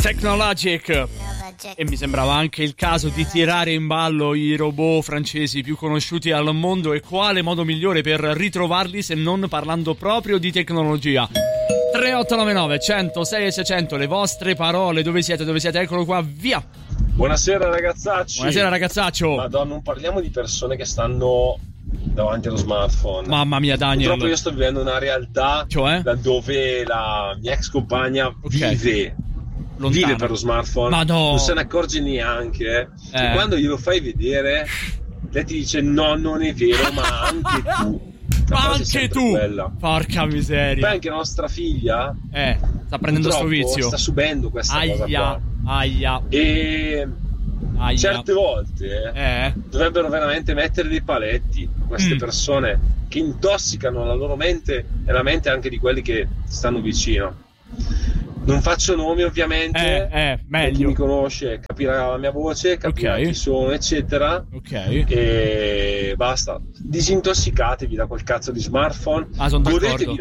Technologic. E mi sembrava anche il caso di tirare in ballo i robot francesi più conosciuti al mondo, e quale modo migliore per ritrovarli se non parlando proprio di tecnologia. 3899 106 e 600, le vostre parole, dove siete, eccolo qua, via. Buonasera ragazzacci. Buonasera ragazzaccio. Madonna, non parliamo di persone che stanno davanti allo smartphone. Mamma mia, Daniel. Purtroppo io sto vivendo una realtà, cioè? da dove la mia ex compagna vive per lo smartphone. Ma no. Non se ne accorge neanche. Cioè, quando glielo fai vedere, lei ti dice no, non è vero, ma anche tu. Ma anche tu. Quella. Porca miseria. Poi anche nostra figlia sta prendendo sto vizio, sta subendo questa cosa qua. E certe volte dovrebbero veramente mettere dei paletti a queste persone che intossicano la loro mente e la mente anche di quelli che stanno vicino. Non faccio nomi ovviamente, meglio. Chi mi conosce capirà la mia voce, capirà chi sono, eccetera. E basta, disintossicatevi da quel cazzo di smartphone, godetevi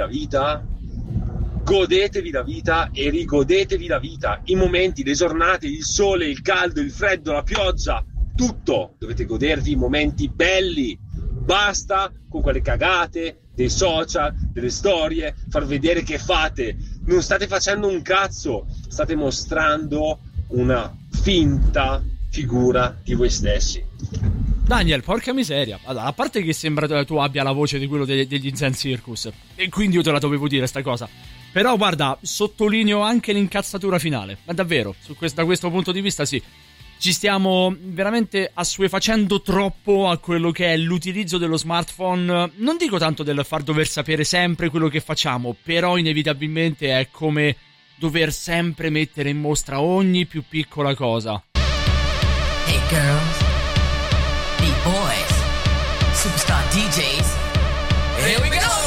la vita e rigodetevi la vita, i momenti, le giornate, il sole, il caldo, il freddo, la pioggia, tutto. Dovete godervi i momenti belli, basta con quelle cagate dei social, delle storie, far vedere che fate. Non state facendo un cazzo, state mostrando una finta figura di voi stessi. Daniel, porca miseria. Allora, a parte che sembra tu abbia la voce di quello degli Zen Circus, e quindi io te la dovevo dire sta cosa, però guarda, sottolineo anche l'incazzatura finale, ma davvero, da questo punto di vista sì, ci stiamo veramente assuefacendo troppo a quello che è l'utilizzo dello smartphone. Non dico tanto del far dover sapere sempre quello che facciamo, però inevitabilmente è come dover sempre mettere in mostra ogni più piccola cosa. Hey girls, beat boys, superstar DJs, here we go!